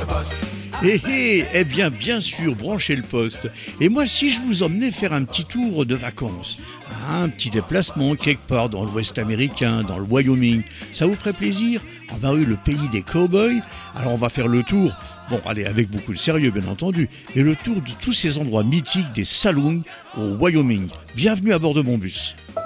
Eh bien, bien sûr, branchez le poste. Et moi, si je vous emmenais faire un petit tour de vacances, un petit déplacement quelque part dans l'Ouest américain, dans le Wyoming, ça vous ferait plaisir? Ah bah oui, le pays des cow-boys. Alors on va faire le tour, bon allez, avec beaucoup de sérieux bien entendu, et le tour de tous ces endroits mythiques des saloons au Wyoming. Bienvenue à bord de mon bus.